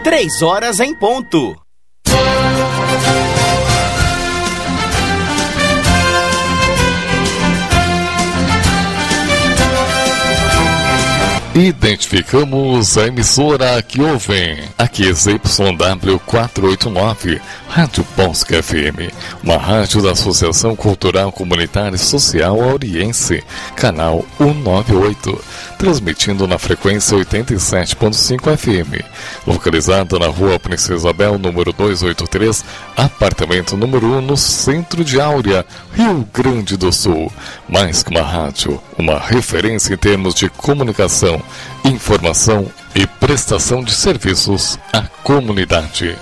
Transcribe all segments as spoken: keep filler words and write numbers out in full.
três horas em ponto. Identificamos a emissora que ouvem. Aqui é Z Y W quatrocentos e oitenta e nove, Rádio Bosque F M, uma rádio da Associação Cultural Comunitária e Social Auriense, canal cento e noventa e oito, transmitindo na frequência oitenta e sete ponto cinco F M, localizada na Rua Princesa Isabel, número duzentos e oitenta e três, apartamento número um, no centro de Áurea, Rio Grande do Sul. Mais que uma rádio, uma referência em termos de comunicação, informação e prestação de serviços à comunidade.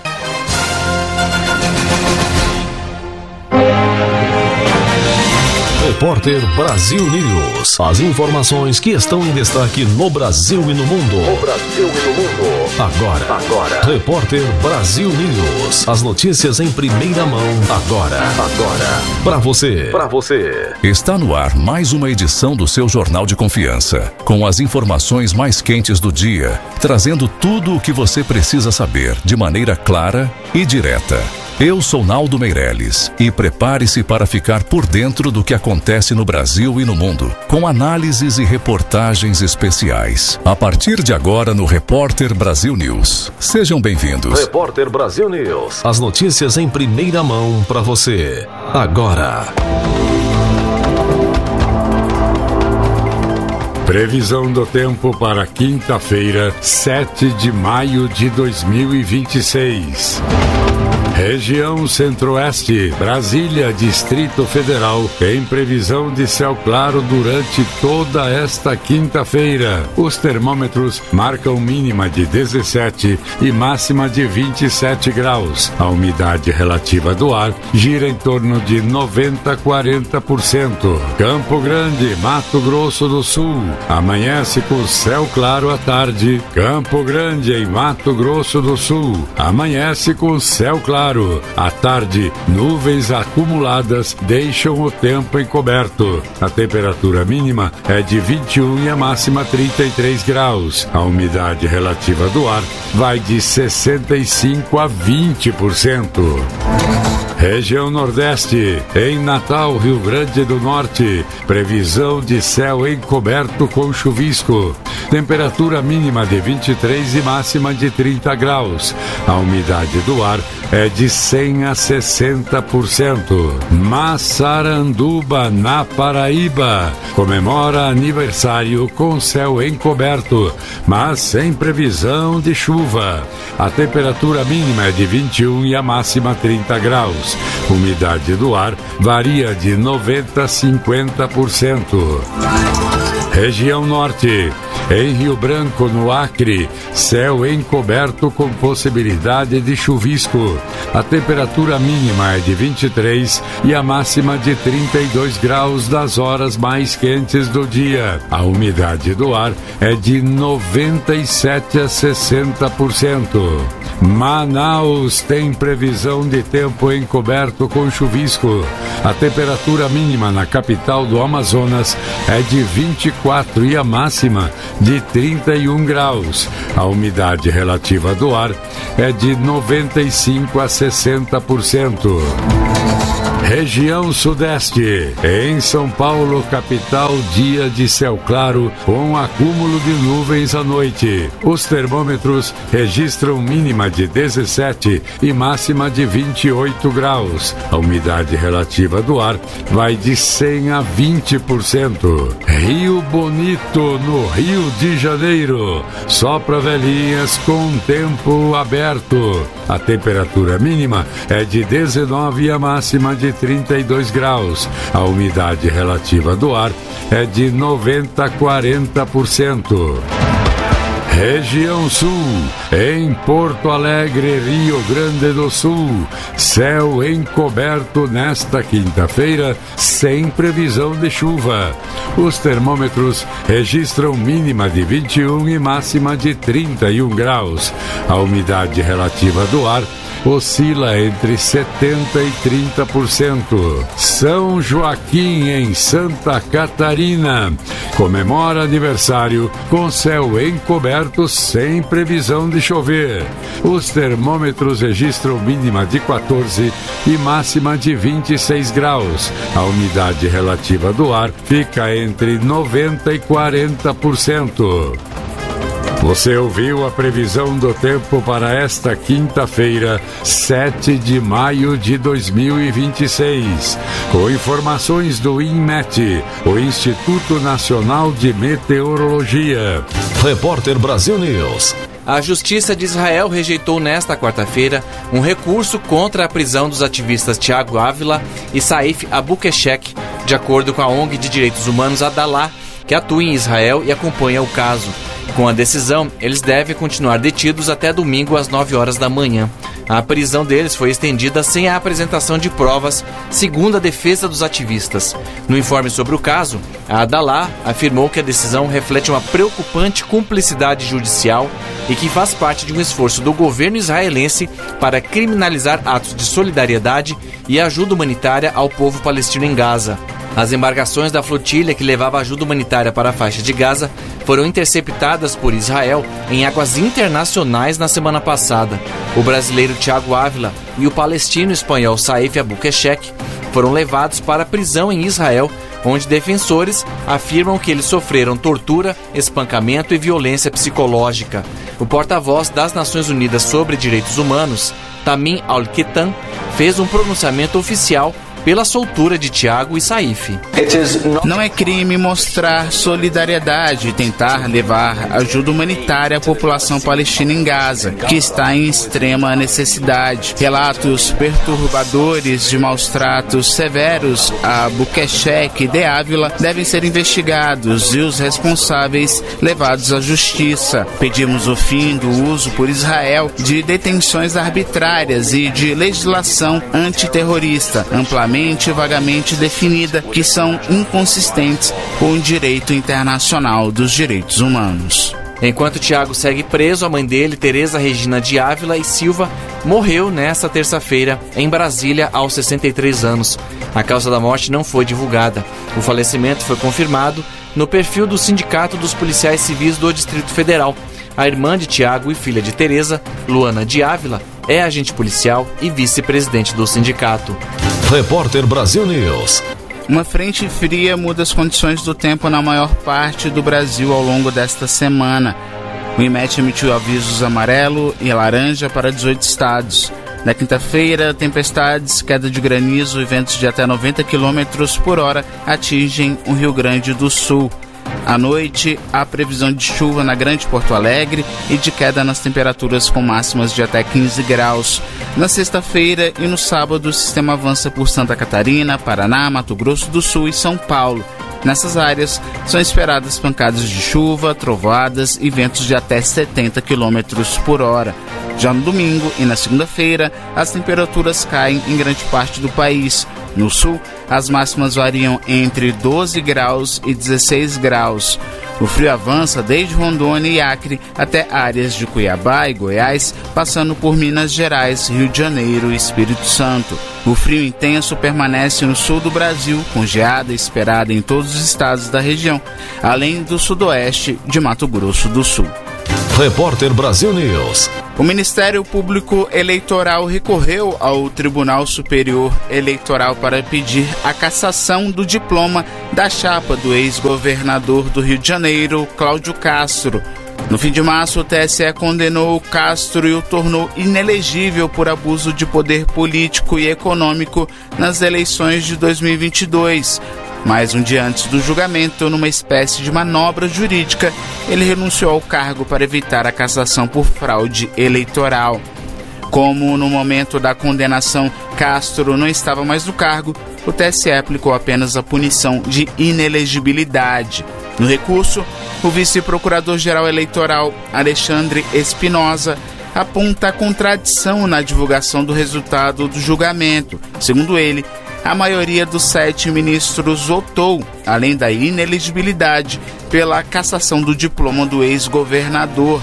Repórter Brasil News. As informações que estão em destaque no Brasil e no mundo. No Brasil e no mundo. Agora. Agora. Repórter Brasil News. As notícias em primeira mão. Agora. Agora. Para você. Para você. Está no ar mais uma edição do seu Jornal de Confiança, com as informações mais quentes do dia, trazendo tudo o que você precisa saber de maneira clara e direta. Eu sou Naldo Meirelles e prepare-se para ficar por dentro do que acontece no Brasil e no mundo, com análises e reportagens especiais. A partir de agora no Repórter Brasil News. Sejam bem-vindos. Repórter Brasil News. As notícias em primeira mão para você. Agora. Previsão do tempo para quinta-feira, sete de maio de dois mil e vinte e seis. Região Centro-Oeste, Brasília, Distrito Federal, tem previsão de céu claro durante toda esta quinta-feira. Os termômetros marcam mínima de dezessete e máxima de vinte e sete graus. A umidade relativa do ar gira em torno de noventa a quarenta por cento. Campo Grande, Mato Grosso do Sul, amanhece com céu claro à tarde. Campo Grande, em Mato Grosso do Sul, amanhece com céu claro. À tarde, nuvens acumuladas deixam o tempo encoberto. A temperatura mínima é de vinte e um e a máxima trinta e três graus. A umidade relativa do ar vai de sessenta e cinco a vinte por cento. Região Nordeste, em Natal, Rio Grande do Norte, previsão de céu encoberto com chuvisco. Temperatura mínima de vinte e três e máxima de trinta graus. A umidade do ar é de cem a sessenta por cento. Massaranduba, na Paraíba, comemora aniversário com céu encoberto, mas sem previsão de chuva. A temperatura mínima é de vinte e um e a máxima trinta graus. Umidade do ar varia de noventa a cinquenta por cento. Região Norte, em Rio Branco, no Acre, céu encoberto com possibilidade de chuvisco. A temperatura mínima é de vinte e três e a máxima de trinta e dois graus das horas mais quentes do dia. A umidade do ar é de noventa e sete a sessenta por cento. Manaus tem previsão de tempo encoberto com chuvisco. A temperatura mínima na capital do Amazonas é de vinte e quatro e a máxima de trinta e um graus. A umidade relativa do ar é de noventa e cinco a sessenta por cento. Região Sudeste, em São Paulo, capital, dia de céu claro com acúmulo de nuvens à noite. Os termômetros registram mínima de dezessete e máxima de vinte e oito graus. A umidade relativa do ar vai de cem a vinte por cento. Rio Bonito, no Rio de Janeiro, sopra velhinhas com tempo aberto. A temperatura mínima é de dezenove e a máxima de trinta e dois graus. A umidade relativa do ar é de noventa a quarenta por cento. Região Sul, em Porto Alegre, Rio Grande do Sul, céu encoberto nesta quinta-feira, sem previsão de chuva. Os termômetros registram mínima de vinte e um e máxima de trinta e um graus. A umidade relativa do ar oscila entre setenta por cento e trinta por cento. São Joaquim, em Santa Catarina, comemora aniversário com céu encoberto sem previsão de chover. Os termômetros registram mínima de quatorze e máxima de vinte e seis graus. A umidade relativa do ar fica entre noventa e quarenta por cento. Você ouviu a previsão do tempo para esta quinta-feira, sete de maio de dois mil e vinte e seis, com informações do INMET, o Instituto Nacional de Meteorologia. Repórter Brasil News. A Justiça de Israel rejeitou nesta quarta-feira um recurso contra a prisão dos ativistas Thiago Ávila e Saif Abukeshek, de acordo com a O N G de Direitos Humanos Adalah, que atua em Israel e acompanha o caso. Com a decisão, eles devem continuar detidos até domingo às nove horas da manhã. A prisão deles foi estendida sem a apresentação de provas, segundo a defesa dos ativistas. No informe sobre o caso, a Adalah afirmou que a decisão reflete uma preocupante cumplicidade judicial e que faz parte de um esforço do governo israelense para criminalizar atos de solidariedade e ajuda humanitária ao povo palestino em Gaza. As embarcações da flotilha que levava ajuda humanitária para a faixa de Gaza foram interceptadas por Israel em águas internacionais na semana passada. O brasileiro Thiago Ávila e o palestino espanhol Saif Abukeshek foram levados para a prisão em Israel, onde defensores afirmam que eles sofreram tortura, espancamento e violência psicológica. O porta-voz das Nações Unidas sobre Direitos Humanos, Tamim Al-Ketan, fez um pronunciamento oficial pela soltura de Thiago e Saif. Não é crime mostrar solidariedade e tentar levar ajuda humanitária à população palestina em Gaza, que está em extrema necessidade. Relatos perturbadores de maus-tratos severos a Abukeshek e de Ávila devem ser investigados e os responsáveis levados à justiça. Pedimos o fim do uso por Israel de detenções arbitrárias e de legislação antiterrorista, amplamente e vagamente definida, que são inconsistentes com o direito internacional dos direitos humanos. Enquanto Thiago segue preso, a mãe dele, Tereza Regina de Ávila e Silva, morreu nesta terça-feira em Brasília aos sessenta e três anos. A causa da morte não foi divulgada. O falecimento foi confirmado no perfil do Sindicato dos Policiais Civis do Distrito Federal. A irmã de Thiago e filha de Tereza, Luana de Ávila, é agente policial e vice-presidente do sindicato. Repórter Brasil News. Uma frente fria muda as condições do tempo na maior parte do Brasil ao longo desta semana. O INMET emitiu avisos amarelo e laranja para dezoito estados. Na quinta-feira, tempestades, queda de granizo e ventos de até noventa quilômetros por hora atingem o Rio Grande do Sul. À noite, há previsão de chuva na Grande Porto Alegre e de queda nas temperaturas com máximas de até quinze graus. Na sexta-feira e no sábado, o sistema avança por Santa Catarina, Paraná, Mato Grosso do Sul e São Paulo. Nessas áreas, são esperadas pancadas de chuva, trovoadas e ventos de até setenta quilômetros por hora. Já no domingo e na segunda-feira, as temperaturas caem em grande parte do país. No sul, as máximas variam entre doze graus e dezesseis graus. O frio avança desde Rondônia e Acre até áreas de Cuiabá e Goiás, passando por Minas Gerais, Rio de Janeiro e Espírito Santo. O frio intenso permanece no sul do Brasil, com geada esperada em todos os estados da região, além do sudoeste de Mato Grosso do Sul. Repórter Brasil News. O Ministério Público Eleitoral recorreu ao Tribunal Superior Eleitoral para pedir a cassação do diploma da chapa do ex-governador do Rio de Janeiro, Cláudio Castro. No fim de março, o T S E condenou Castro e o tornou inelegível por abuso de poder político e econômico nas eleições de dois mil e vinte e dois. Mas um dia antes do julgamento, numa espécie de manobra jurídica, ele renunciou ao cargo para evitar a cassação por fraude eleitoral. Como no momento da condenação Castro não estava mais no cargo, o T S E aplicou apenas a punição de inelegibilidade. No recurso, o vice-procurador-geral eleitoral Alexandre Espinosa aponta a contradição na divulgação do resultado do julgamento. Segundo ele, a maioria dos sete ministros votou, além da inelegibilidade, pela cassação do diploma do ex-governador.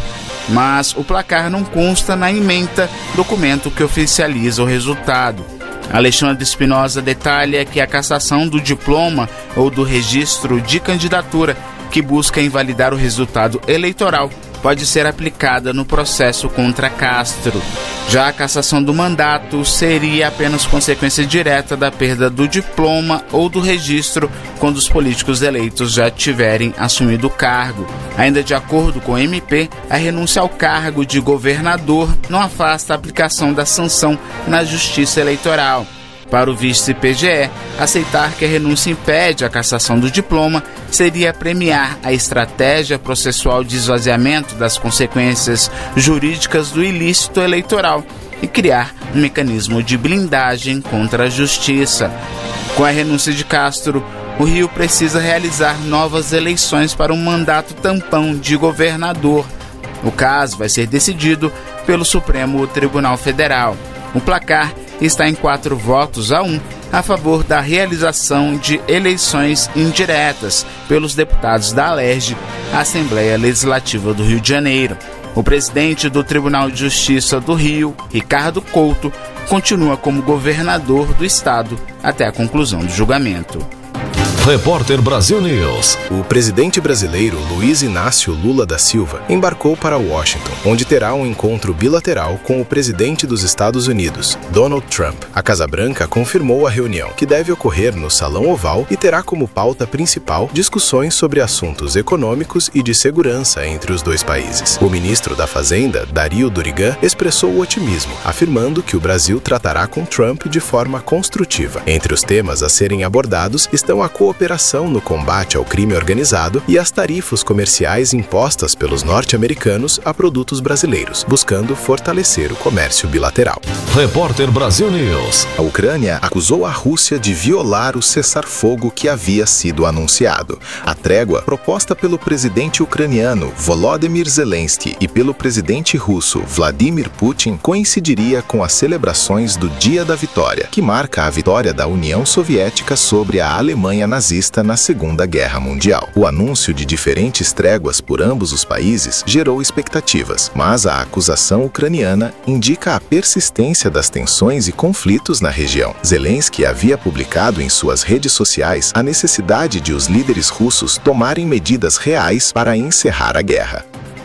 mas o placar não consta na ementa, documento que oficializa o resultado. Alexandre Espinosa detalha que a cassação do diploma ou do registro de candidatura que busca invalidar o resultado eleitoral pode ser aplicada no processo contra Castro. Já a cassação do mandato seria apenas consequência direta da perda do diploma ou do registro quando os políticos eleitos já tiverem assumido o cargo. Ainda de acordo com o M P, a renúncia ao cargo de governador não afasta a aplicação da sanção na Justiça Eleitoral. Para o vice-P G E, aceitar que a renúncia impede a cassação do diploma seria premiar a estratégia processual de esvaziamento das consequências jurídicas do ilícito eleitoral e criar um mecanismo de blindagem contra a justiça. Com a renúncia de Castro, o Rio precisa realizar novas eleições para um mandato tampão de governador. O caso vai ser decidido pelo Supremo Tribunal Federal. O placar está em quatro votos a um a favor da realização de eleições indiretas pelos deputados da Alerj, Assembleia Legislativa do Rio de Janeiro. O presidente do Tribunal de Justiça do Rio, Ricardo Couto, continua como governador do estado até a conclusão do julgamento. Repórter Brasil News. O presidente brasileiro Luiz Inácio Lula da Silva embarcou para Washington, onde terá um encontro bilateral com o presidente dos Estados Unidos, Donald Trump. A Casa Branca confirmou a reunião, que deve ocorrer no Salão Oval e terá como pauta principal discussões sobre assuntos econômicos e de segurança entre os dois países. O ministro da Fazenda, Dario Durigan, expressou otimismo, afirmando que o Brasil tratará com Trump de forma construtiva. Entre os temas a serem abordados estão a cooperação no combate ao crime organizado e as tarifas comerciais impostas pelos norte-americanos a produtos brasileiros, buscando fortalecer o comércio bilateral. Repórter Brasil News. A Ucrânia acusou a Rússia de violar o cessar-fogo que havia sido anunciado. A trégua, proposta pelo presidente ucraniano Volodymyr Zelensky e pelo presidente russo Vladimir Putin, coincidiria com as celebrações do Dia da Vitória, que marca a vitória da União Soviética sobre a Alemanha nazista na Segunda Guerra Mundial. O anúncio de diferentes tréguas por ambos os países gerou expectativas, mas a acusação ucraniana indica a persistência das tensões e conflitos na região. Zelensky havia publicado em suas redes sociais a necessidade de os líderes russos tomarem medidas reais para encerrar a guerra.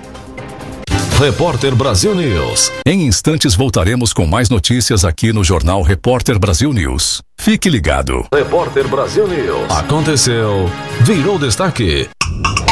Repórter Brasil News. Em instantes voltaremos com mais notícias aqui no Jornal Repórter Brasil News. Fique ligado. Repórter Brasil News. Aconteceu, virou destaque.